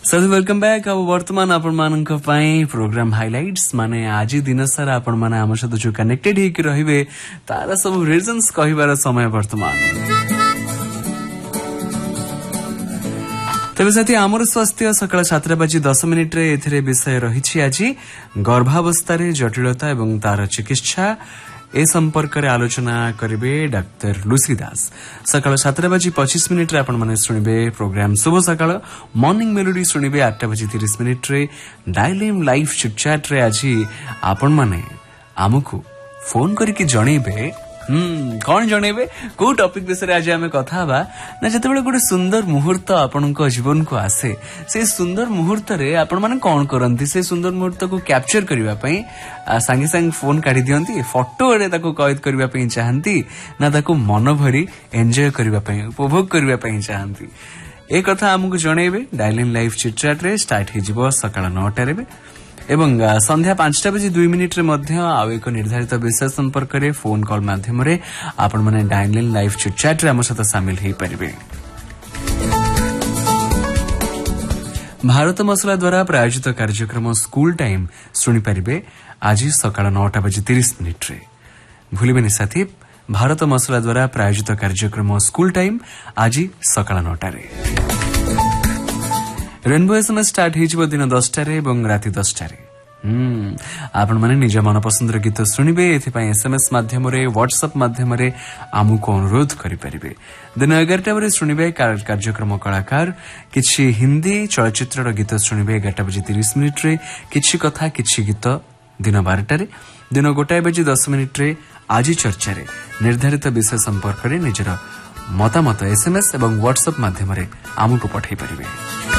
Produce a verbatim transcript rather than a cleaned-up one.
So welcome back. अब वर्तमान आपण मानक पई प्रोग्राम हाइलाइट्स माने आज दिन सारा आपण माने हम सहित जो कनेक्टेड ही रहिबे तार सब रीजंस कहिबार समय वर्तमान। तेज साथी आमर स्वास्थ्य सकाल सात बजे दस मिनिट रे एथिरे विषय रही आज गर्भावस्था जटिलता एवं तार चिकित्सा ए संपर्क रे आलोचना करिवे डाक्टर लुसी दास। सकाल सात बजे पच्चीस मिनिट रे आपण माने सुनिबे प्रोग्राम शुभ सकाल मॉर्निंग मेलोडी सुनिबे आठ बजे तीस मिनिट रे डायलिम लाइव चिटचैट रे आज आपण माने आमको फोन करके जणेबे हम्म कौन जणेबे को टॉपिक विषय आज आमे कथा हबा ना जते बेले गोटे सुंदर मुहूर्त आपनको जीवन को आसे से सुंदर मुहूर्त रे आपण माने कोन करंती से सुंदर मुहूर्त को कैप्चर करबा पई संगे संग फोन काढी दियंती फोटो रे ताको कैद करबा पई चाहंती ना ताको मन भरी एन्जॉय करबा पई उपभोग करबा पई चाहंती ए कथा हमकु जणेबे डायलिंग लाइव चिटचैट रे स्टार्ट हे जिवो सकाळ नौ टा रे एवं संध्या पांचटा बजे दुई मिनिट रे मध्य आउ एक निर्धारित विषय संपर्क रे फोन कॉल माध्यम रे आपण माने डायलिंग लाइव चिटचैट रे हम सहित शामिल हेई परिबे। भारत मसला द्वारा प्रायोजित कार्यक्रम स्कूल टाइम सुनि परिबे आज सकाळ नौटा बजे तीस मिनिट रे। भूलिबेनी साथी भारत मसला द्वारा प्रायोजित कार्यक्रम स्कूल टाइम आज सकाळ नौटा रे। रेनबो एसएमएस स्टार्ट हो दिन दसटा और राति दसटा हम्म आपण माने निज मन पसंद गीत शुणिबे एथिपाई एसएमएस माध्यम व्हाट्सएप माध्यम आमको अनुरोध करें। दिन एगारटा बजे शुणिबे कार्यक्रम कलाकार किछि हिंदी चलचित्र गीत शुणिबे एगारटा बजे तीस मिनिट रे किछि कथा किछि गीत दिन बारटा दिन गोटाए बजे दस मिनिट रे आज चर्चा रे निर्धारित विषय संपर्क में निजर मतामत एसएमएस और व्हाट्सएप माध्यम आमको पठाई परिबे।